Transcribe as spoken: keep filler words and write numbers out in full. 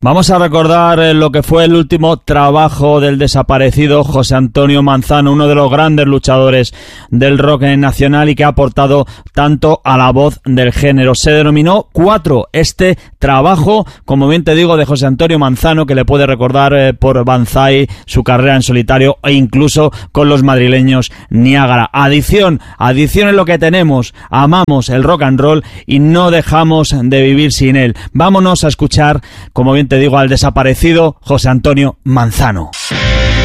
Vamos a recordar lo que fue el último trabajo del desaparecido José Antonio Manzano, uno de los grandes luchadores del rock nacional y que ha aportado tanto a la voz del género. Se denominó Cuatro este trabajo, como bien te digo, de José Antonio Manzano, que le puede recordar eh, por Banzai, su carrera en solitario e incluso con los madrileños Niágara. Adicción, adicción es lo que tenemos, amamos el rock and roll y no dejamos de vivir sin él. Vámonos a escuchar, como bien te digo, al desaparecido José Antonio Manzano.